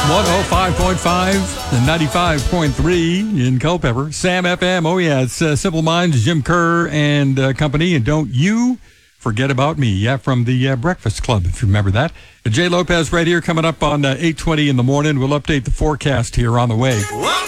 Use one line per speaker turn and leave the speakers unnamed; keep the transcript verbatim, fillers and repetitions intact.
one oh five point five and ninety-five point three in Culpeper. Sam F M. Oh, yeah. It's uh, Simple Minds, Jim Kerr and uh, company. And don't you forget about me. Yeah, from the uh, Breakfast Club, if you remember that. Jay Lopez right here coming up on uh, eight twenty in the morning. We'll update the forecast here on the way.